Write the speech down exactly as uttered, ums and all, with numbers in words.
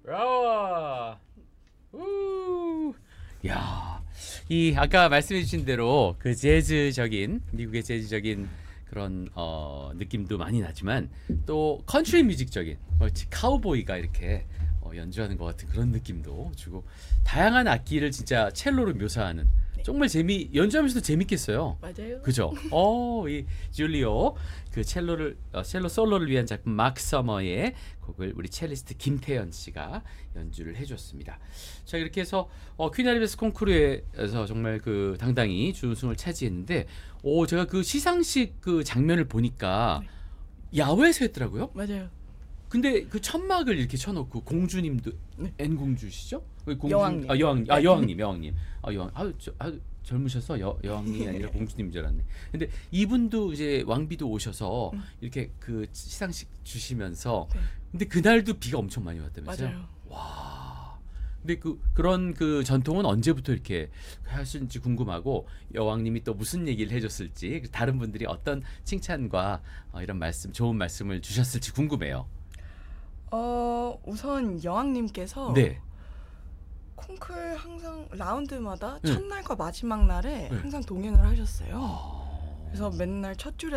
야, 우, 야, 이 아까 말씀해주신 대로 그 재즈적인 미국의 재즈적인 그런 어, 느낌도 많이 나지만 또 컨트리 뮤직적인 마치 카우보이가 이렇게 어, 연주하는 것 같은 그런 느낌도 주고 다양한 악기를 진짜 첼로로 묘사하는 정말 재미 연주하면서도 재밌겠어요. 맞아요. 그죠? 어, 이 줄리오 그 첼로를 어, 첼로 솔로를 위한 작품 마크 서머의 곡을 우리 첼리스트 김태연 씨가 연주를 해줬습니다. 자 이렇게 해서 어, 퀸 엘리자베스 콩쿠르에서 정말 그 당당히 준우승을 차지했는데, 오 제가 그 시상식 그 장면을 보니까 야외에서 했더라고요. 맞아요. 근데 그 천막을 이렇게 쳐놓고 공주님도 네. N 공주시죠? 공주, 여왕님. 아 여왕 아 네. 여왕님 여왕님 아 여왕 아유 저, 아유 젊으셔서 여 여왕이 아니라 공주님 줄 알았네. 근데 이분도 이제 왕비도 오셔서 음. 이렇게 그 시상식 주시면서 네. 근데 그날도 비가 엄청 많이 왔다면서요? 맞아요. 와. 근데 그 그런 그 전통은 언제부터 이렇게 하실지 궁금하고, 여왕님이 또 무슨 얘기를 해줬을지, 다른 분들이 어떤 칭찬과 어, 이런 말씀, 좋은 말씀을 주셨을지 궁금해요. 어 우선 여왕님께서 네. 콩쿨 항상 라운드마다 네. 첫날과 마지막 날에 네. 항상 동행을 하셨어요. 아. 그래서 맨날 첫 줄에